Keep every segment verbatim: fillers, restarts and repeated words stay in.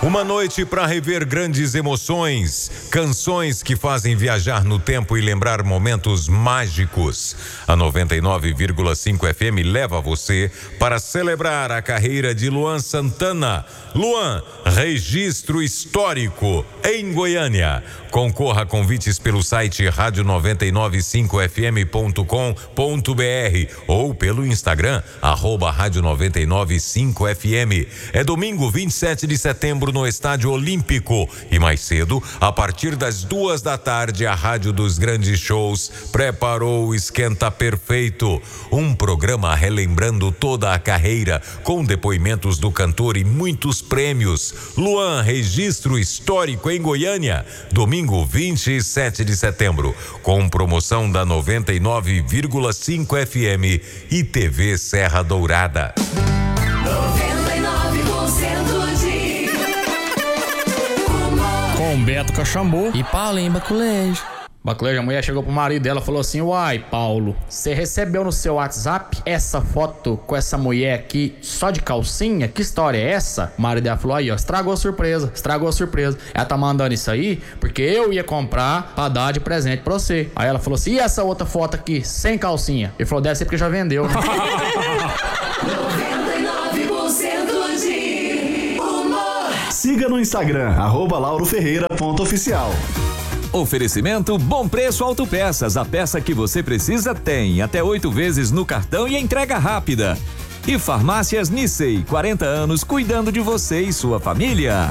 Uma noite para rever grandes emoções, canções que fazem viajar no tempo e lembrar momentos mágicos. A noventa e nove vírgula cinco F M leva você para celebrar a carreira de Luan Santana. Luan, registro histórico em Goiânia. Concorra a convites pelo site rádio noventa e nove cinco F M ponto com ponto B R ou pelo Instagram, arroba rádio noventa e nove cinco F M. É domingo, vinte e sete de setembro, no Estádio Olímpico. E mais cedo, a partir das duas da tarde, a Rádio dos Grandes Shows preparou o Esquenta Perfeito, um programa relembrando toda a carreira, com depoimentos do cantor e muitos prêmios. Luan, registro histórico em Goiânia, domingo vinte e sete de setembro, com promoção da noventa e nove vírgula cinco F M e T V Serra Dourada. noventa e nove por cento de com Beto Cachambu e Paulinho Baculejo. Baculejo, a mulher chegou pro marido dela e falou assim: uai, Paulo, você recebeu no seu WhatsApp essa foto com essa mulher aqui só de calcinha? Que história é essa? O marido dela falou: aí, ó, estragou a surpresa, estragou a surpresa. Ela tá mandando isso aí porque eu ia comprar pra dar de presente pra você. Aí ela falou assim: e essa outra foto aqui, sem calcinha? Ele falou: deve ser porque já vendeu, né? noventa e nove por cento de humor. Siga no Instagram, arroba Lauro Ferreira ponto oficial. Oferecimento Bom Preço Autopeças. A peça que você precisa tem até oito vezes no cartão e entrega rápida. E Farmácias Nissei, quarenta anos cuidando de você e sua família.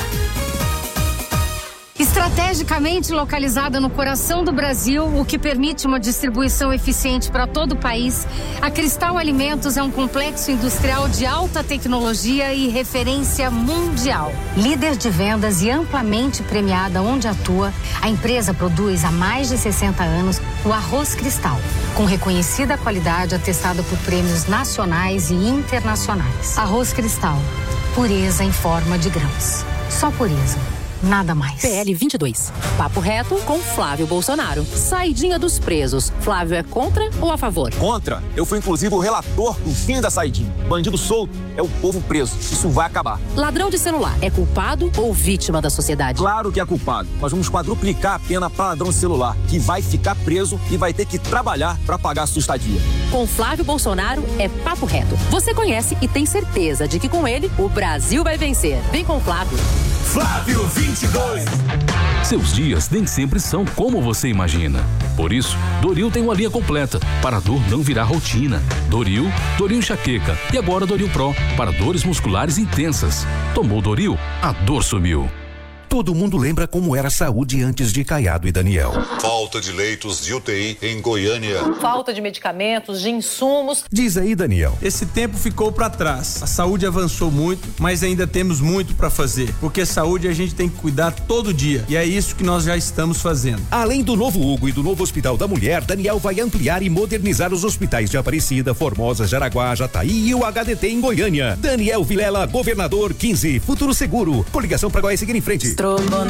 Estrategicamente localizada no coração do Brasil, o que permite uma distribuição eficiente para todo o país, a Cristal Alimentos é um complexo industrial de alta tecnologia e referência mundial. Líder de vendas e amplamente premiada onde atua, a empresa produz há mais de sessenta anos o arroz Cristal, com reconhecida qualidade atestada por prêmios nacionais e internacionais. Arroz Cristal, pureza em forma de grãos. Só pureza. Nada mais. P L vinte e dois. Papo reto com Flávio Bolsonaro. Saidinha dos presos. Flávio é contra ou a favor? Contra. Eu fui inclusive o relator do fim da saidinha. Bandido solto é o povo preso. Isso vai acabar. Ladrão de celular é culpado ou vítima da sociedade? Claro que é culpado. Nós vamos quadruplicar a pena para ladrão de celular, que vai ficar preso e vai ter que trabalhar para pagar a sua estadia. Com Flávio Bolsonaro é papo reto. Você conhece e tem certeza de que com ele o Brasil vai vencer. Vem com Flávio. Flávio vinte e dois. Seus dias nem sempre são como você imagina. Por isso, Doril tem uma linha completa para a dor não virar rotina. Doril, Doril Enxaqueca e agora Doril Pro para dores musculares intensas. Tomou Doril, a dor sumiu. Todo mundo lembra como era a saúde antes de Caiado e Daniel. Falta de leitos de U T I em Goiânia. Falta de medicamentos, de insumos. Diz aí, Daniel. Esse tempo ficou para trás. A saúde avançou muito, mas ainda temos muito para fazer. Porque saúde a gente tem que cuidar todo dia. E é isso que nós já estamos fazendo. Além do Novo Hugo e do novo Hospital da Mulher, Daniel vai ampliar e modernizar os hospitais de Aparecida, Formosa, Jaraguá, Jataí e o H D T em Goiânia. Daniel Vilela, governador quinze, Futuro Seguro. Coligação para Goiás seguir em frente.